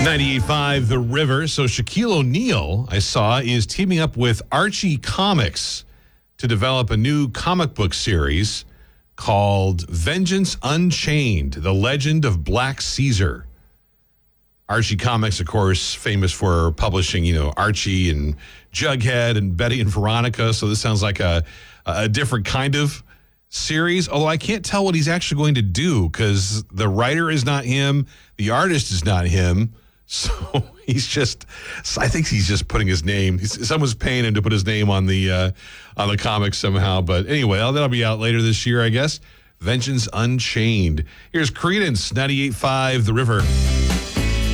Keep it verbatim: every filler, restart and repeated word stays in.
ninety-eight point five The River. So Shaquille O'Neal, I saw, is teaming up with Archie Comics to develop a new comic book series called Vengeance Unchained, The Legend of Black Caesar. Archie Comics, of course, famous for publishing, you know, Archie and Jughead and Betty and Veronica. So this sounds like a, a different kind of series, although I can't tell what he's actually going to do because the writer is not him, the artist is not him. So he's just, I think he's just putting his name. He's, someone's paying him to put his name on the uh, on the comics somehow. But anyway, that'll be out later this year, I guess. Vengeance Unchained. Here's Creedence, ninety-eight point five The River.